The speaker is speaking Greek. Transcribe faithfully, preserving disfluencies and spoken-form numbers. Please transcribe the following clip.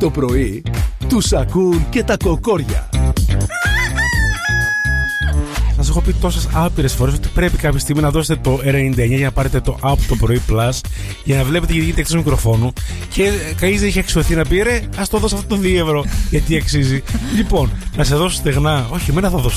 Το πρωί τους ακούν και τα κοκόρια. Σας έχω πει τόσες άπειρες φορές ότι πρέπει κάποια στιγμή να δώσετε το ενενήντα εννιά για να πάρετε το app το πρωί Plus για να βλέπετε γιατί γίνεται εκτός μικροφόνου. Και κανείς δεν είχε αξιωθεί να πει ρε, ας το δώσω αυτό το δύο ευρώ γιατί αξίζει. Λοιπόν, να σε δώσω στεγνά. Όχι, εμένα θα δώσω